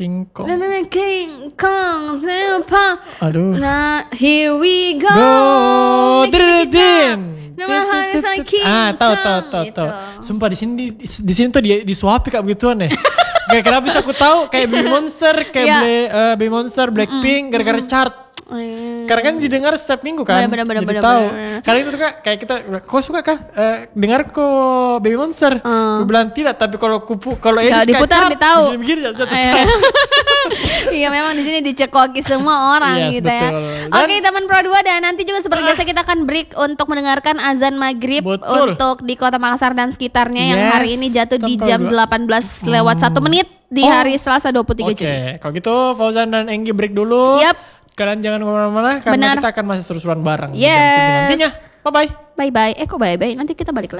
King Kong. King Kong siapa? Aduh. Nah, here we go. Tahu. Sumpah di sini tuh disuapi kayak begituan deh. Kayak kenapa bisa aku tahu kayak Baby Monster, kayak Baby Monster, Blackpink gara-gara chart. Karena kan didengar setiap minggu kan. Bener. Tahu. Karena itu tuh Kak, kayak kita, kau suka Kak dengar kok Baby Monster? Aku bilang tidak, tapi kalau edit diputar ditahu. Begini jatuh. Iya memang di sini dicekoki semua orang Yes, gitu betul. ya. Oke teman Pro 2, dan nanti juga seperti biasa kita akan break untuk mendengarkan azan maghrib untuk di Kota Makassar dan sekitarnya yang hari ini jatuh di jam 18 lewat 1 menit di hari Selasa 23 Juni. Oke, kalau gitu Fauzan dan Enggi break dulu. Kalian jangan kemana-mana karena kita akan masih seru-seruan bareng. Yes. Nantinya. Bye-bye. Bye-bye. Kok bye-bye? Nanti kita balik lagi.